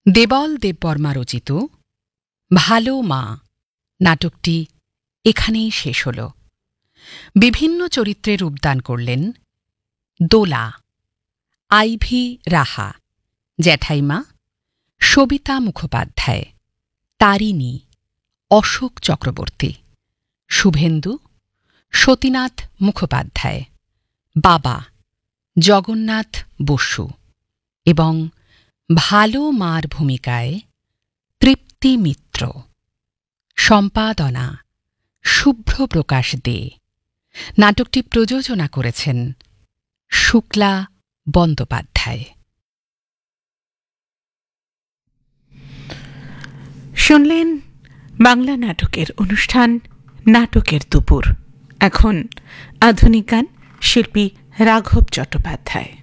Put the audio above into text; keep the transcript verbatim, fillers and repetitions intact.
দেবল দেববর্মা রচিত ভালো মা নাটকটি এখানেই শেষ হল। বিভিন্ন চরিত্রে রূপদান করলেন দোলা, আইভি রাহা, জ্যাঠাইমা সবিতা মুখোপাধ্যায়, তারিণী অশোক চক্রবর্তী, শুভেন্দু সতীনাথ মুখোপাধ্যায়, বাবা জগন্নাথ বসু এবং ভালো মার ভূমিকায় তৃপ্তি মিত্র। সম্পাদনা শুভ্রপ্রকাশ দে। নাটকটি প্রযোজনা করেছেন শুক্লা বন্দ্যোপাধ্যায়। শুনলেন বাংলা নাটকের অনুষ্ঠান নাটকের দুপুর। এখন আধুনিক গান, শিল্পী রাঘব চট্টোপাধ্যায়।